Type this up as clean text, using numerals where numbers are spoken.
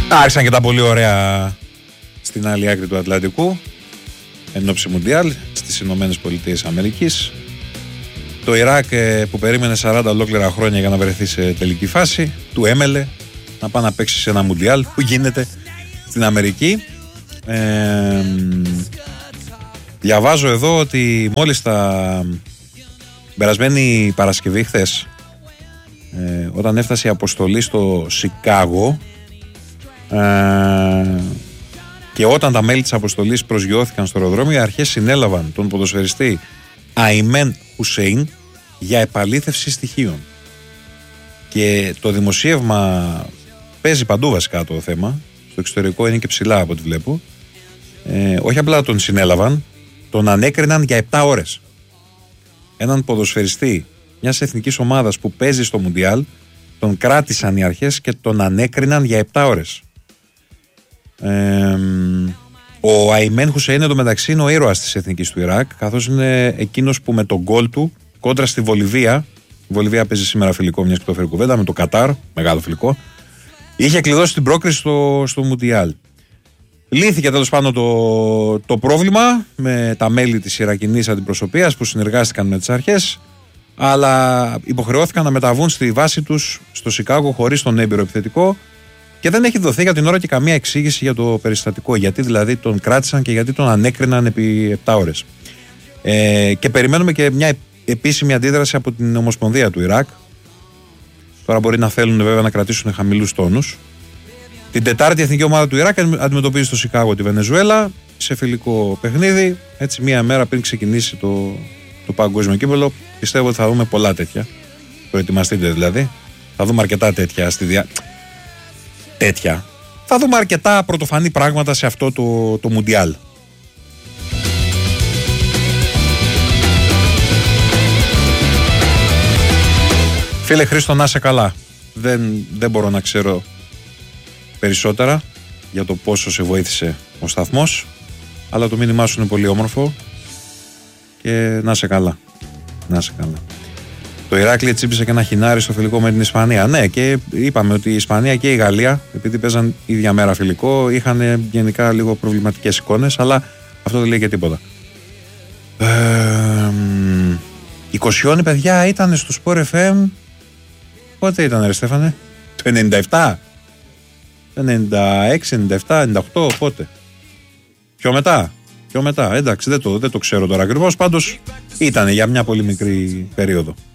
Άρχισαν και τα πολύ ωραία στην άλλη άκρη του Ατλαντικού εν ώψη Μουντιάλ στις Ηνωμένες Πολιτείες Αμερικής. Το Ιράκ που περίμενε 40 ολόκληρα χρόνια για να βρεθεί σε τελική φάση, του έμελε να πάει να παίξει σε ένα Μουντιάλ που γίνεται στην Αμερική. Διαβάζω εδώ ότι μόλις τα περασμένη Παρασκευή χθες, όταν έφτασε η αποστολή στο Σικάγο και όταν τα μέλη της αποστολής προσγειώθηκαν στο αεροδρόμιο, οι αρχές συνέλαβαν τον ποδοσφαιριστή Αϊμέν Χουσέιν για επαλήθευση στοιχείων. Και το δημοσίευμα παίζει παντού βασικά το θέμα. Στο εξωτερικό είναι και ψηλά από ό,τι βλέπω. Όχι απλά τον συνέλαβαν, τον ανέκριναν για 7 ώρες. Έναν ποδοσφαιριστή μιας εθνικής ομάδας που παίζει στο Μουντιάλ, τον κράτησαν οι αρχές και τον ανέκριναν για 7 ώρες. Ο Αϊμέν Χουσέιν εντωμεταξύ είναι ο ήρωας της εθνικής του Ιράκ, καθώς είναι εκείνος που με τον γκολ του κόντρα στη Βολιβία, η Βολιβία παίζει σήμερα φιλικό, μιας και το φέρει κουβέντα, με το Κατάρ, μεγάλο φιλικό, είχε κλειδώσει την πρόκριση στο Μουντιάλ. Λύθηκε τέλος πάντων το πρόβλημα με τα μέλη της Ιρακινής αντιπροσωπείας που συνεργάστηκαν με τις αρχές, αλλά υποχρεώθηκαν να μεταβούν στη βάση τους στο Σικάγο χωρίς τον έμπειρο επιθετικό και δεν έχει δοθεί για την ώρα και καμία εξήγηση για το περιστατικό. Γιατί δηλαδή τον κράτησαν και γιατί τον ανέκριναν επί 7 ώρες. Και περιμένουμε και μια επίσημη αντίδραση από την Ομοσπονδία του Ιράκ. Τώρα μπορεί να θέλουν βέβαια να κρατήσουν χαμηλούς τόνους. Την Τετάρτη η εθνική ομάδα του Ιράκ αντιμετωπίζει στο Σικάγο τη Βενεζουέλα σε φιλικό παιχνίδι. Έτσι, μία μέρα πριν ξεκινήσει το παγκόσμιο κύπελλο. Πιστεύω ότι θα δούμε πολλά τέτοια. Προετοιμαστείτε δηλαδή. Θα δούμε αρκετά τέτοια τέτοια. Θα δούμε αρκετά πρωτοφανή πράγματα σε αυτό το Μουντιάλ. Φίλε Χρήστο, να είσαι καλά. Δεν μπορώ να ξέρω περισσότερα για το πόσο σε βοήθησε ο σταθμός, αλλά το μήνυμά σου είναι πολύ όμορφο και να είσαι καλά. Να είσαι καλά. Το Ηράκλειο τσίπησε και ένα χινάρι στο φιλικό με την Ισπανία. Ναι, και είπαμε ότι η Ισπανία και η Γαλλία, επειδή παίζαν ίδια μέρα φιλικό, είχαν γενικά λίγο προβληματικές εικόνες, αλλά αυτό δεν λέει και τίποτα. Η Κοσιόνη, παιδιά, ήταν στο Sport FM. Πότε ήταν, ρε Στέφανε? Το 97? Το 96, 97, 98, πότε? Πιο μετά. Εντάξει, δεν το ξέρω τώρα ακριβώς. Πάντως ήταν για μια πολύ μικρή περίοδο.